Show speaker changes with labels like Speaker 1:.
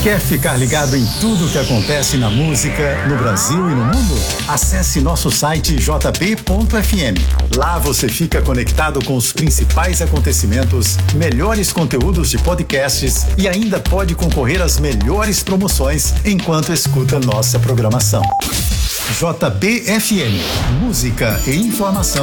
Speaker 1: Quer ficar ligado em tudo que acontece na música, no Brasil e no mundo? Acesse nosso site jb.fm. Lá você fica conectado com os principais acontecimentos, melhores conteúdos de podcasts e ainda pode concorrer às melhores promoções enquanto escuta nossa programação. JBFM, música e informação